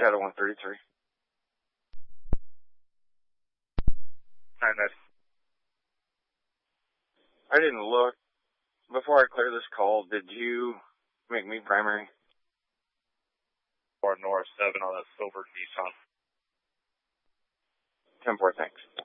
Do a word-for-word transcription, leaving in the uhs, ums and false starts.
Shadow one thirty-three. Hi, Ned. I didn't look. Before I clear this call, did you make me primary? Or North seven on a silver Nissan. ten four, thanks.